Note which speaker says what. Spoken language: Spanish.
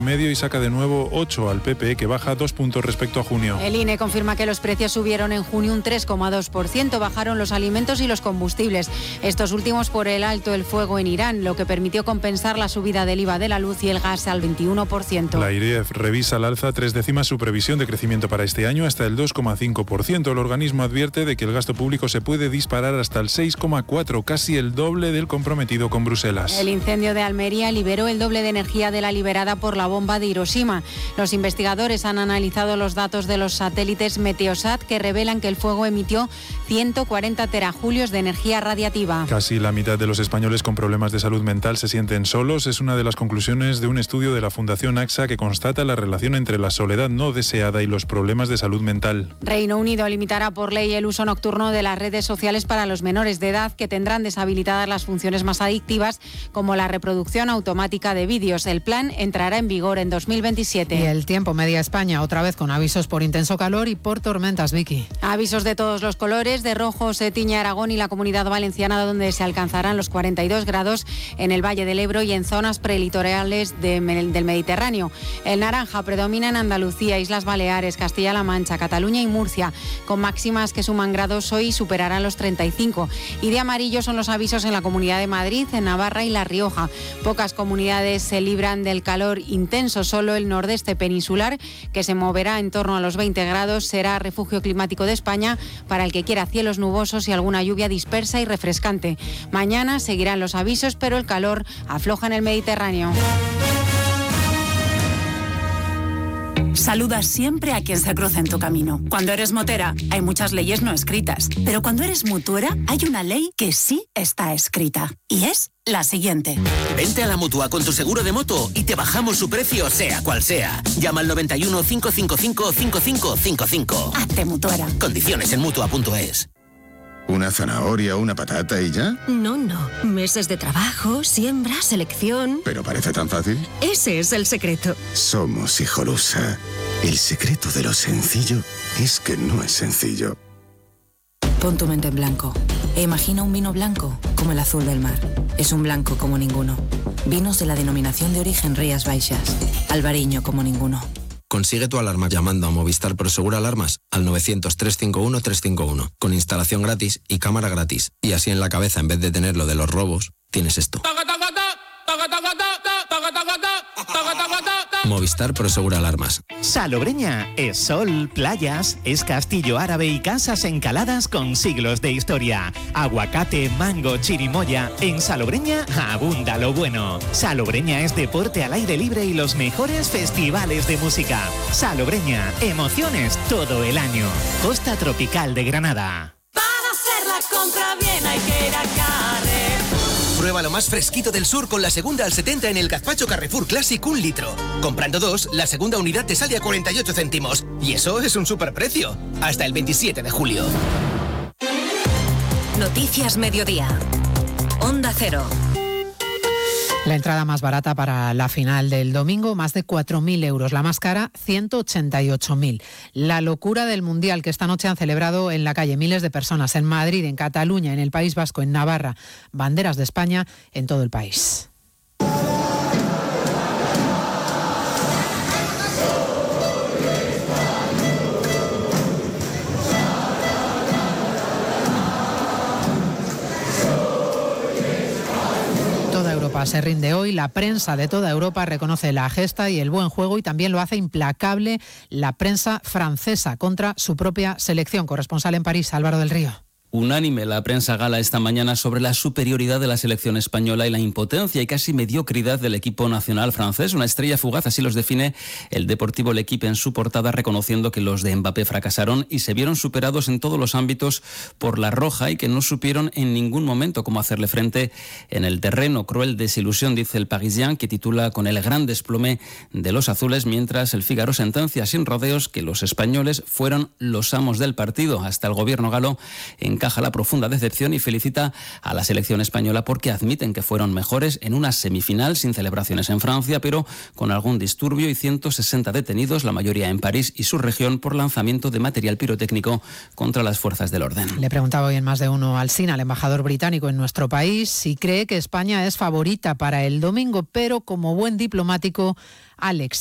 Speaker 1: medio y saca de nuevo 8 al PP, que baja 2 puntos respecto a junio.
Speaker 2: El INE confirma que los precios subieron en junio un 3,2%, bajaron los alimentos y los combustibles, estos últimos por el alto el fuego en Irán, lo que permitió compensar la subida del IVA de la luz y el gas al 21%.
Speaker 1: La IREF revisa al alza 3 décimas su previsión de crecimiento para este año hasta el 2,5%. El organismo advierte de que el gasto público se puede disparar hasta el 6,4%, casi el doble del comprometido con Bruselas.
Speaker 2: El incendio de Almería liberó el doble de energía de la liberada por la bomba de Hiroshima. Los investigadores han analizado los datos de los satélites Meteosat que revelan que el fuego emitió 140 terajulios de energía radiativa.
Speaker 1: Casi la mitad de los españoles con problemas de salud mental se sienten solos. Es una de las conclusiones de un estudio de la Fundación AXA que constata la relación entre la soledad no deseada y los problemas de salud mental.
Speaker 2: Reino Unido limitará por ley el uso nocturno de las redes sociales para los menores de edad, que tendrán deshabilitadas las funciones más adictivas como la reproducción automática de vídeos. El plan entrará en vigor en 2027.
Speaker 3: Y el tiempo, media España, otra vez con avisos por intenso calor y por tormentas, Vicky.
Speaker 2: Avisos de todos los colores. De rojo se tiñe Aragón y la Comunidad Valenciana, donde se alcanzarán los 42 grados en el Valle del Ebro y en zonas prelitorales del Mediterráneo. El naranja predomina en Andalucía, Islas Baleares, Castilla-La Mancha, Cataluña y Murcia, con máximas que suman grados hoy y superarán los 35. Y de amarillo son los avisos en la Comunidad de Madrid, en Navarra y La Rioja. Pocas comunidades se libran del calor intenso, solo el nordeste peninsular, que se moverá en torno a los 20 grados, será refugio climático de España para el que quiera cielos nubosos y alguna lluvia dispersa y refrescante. Mañana seguirán los avisos, pero el calor afloja en el Mediterráneo.
Speaker 4: Saluda siempre a quien se cruza en tu camino. Cuando eres motera, hay muchas leyes no escritas. Pero cuando eres mutuera, hay una ley que sí está escrita. Y es la siguiente.
Speaker 5: Vente a la Mutua con tu seguro de moto y te bajamos su precio, sea cual sea. Llama al 91 555 5555.
Speaker 4: Hazte mutuera.
Speaker 5: Condiciones en Mutua.es.
Speaker 6: ¿Una zanahoria o una patata y ya?
Speaker 7: No. Meses de trabajo, siembra, selección...
Speaker 6: ¿Pero parece tan fácil?
Speaker 7: Ese es el secreto.
Speaker 6: Somos Hijolusa. El secreto de lo sencillo es que no es sencillo.
Speaker 8: Pon tu mente en blanco e imagina un vino blanco como el azul del mar. Es un blanco como ninguno. Vinos de la denominación de origen Rías Baixas. Albariño como ninguno.
Speaker 9: Consigue tu alarma llamando a Movistar Prosegur Alarmas al 900-351-351, con instalación gratis y cámara gratis. Y así en la cabeza, en vez de tener lo de los robos, tienes esto. Movistar Prosegur Alarmas.
Speaker 10: Salobreña es sol, playas, es castillo árabe y casas encaladas con siglos de historia. Aguacate, mango, chirimoya. En Salobreña abunda lo bueno. Salobreña es deporte al aire libre y los mejores festivales de música. Salobreña, emociones todo el año. Costa Tropical de Granada.
Speaker 11: Para hacer la compra bien hay que ir a Carrefour.
Speaker 5: Prueba lo más fresquito del sur con la segunda al 70 en el gazpacho Carrefour Classic 1 litro. Comprando 2, la segunda unidad te sale a 48 céntimos. Y eso es un superprecio. Hasta el 27 de julio.
Speaker 7: Noticias Mediodía. Onda Cero.
Speaker 3: La entrada más barata para la final del domingo, más de 4.000 euros. La más cara, 188.000. La locura del Mundial que esta noche han celebrado en la calle miles de personas. En Madrid, en Cataluña, en el País Vasco, en Navarra. Banderas de España en todo el país. Se rinde hoy. La prensa de toda Europa reconoce la gesta y el buen juego y también lo hace implacable la prensa francesa contra su propia selección. Corresponsal en París, Álvaro del Río.
Speaker 12: Unánime la prensa gala esta mañana sobre la superioridad de la selección española y la impotencia y casi mediocridad del equipo nacional francés. Una estrella fugaz, así los define el Deportivo L'Équipe en su portada, reconociendo que los de Mbappé fracasaron y se vieron superados en todos los ámbitos por la roja y que no supieron en ningún momento cómo hacerle frente en el terreno. Cruel desilusión, dice el Parisien, que titula con el gran desplome de los azules, mientras el Figaro sentencia sin rodeos que los españoles fueron los amos del partido. Hasta el gobierno galo, en encaja la profunda decepción y felicita a la selección española porque admiten que fueron mejores en una semifinal sin celebraciones en Francia, pero con algún disturbio y 160 detenidos, la mayoría en París y su región, por lanzamiento de material pirotécnico contra las fuerzas del orden.
Speaker 3: Le preguntaba hoy en Más de Uno Alsina, al embajador británico en nuestro país, si cree que España es favorita para el domingo, pero como buen diplomático, Alex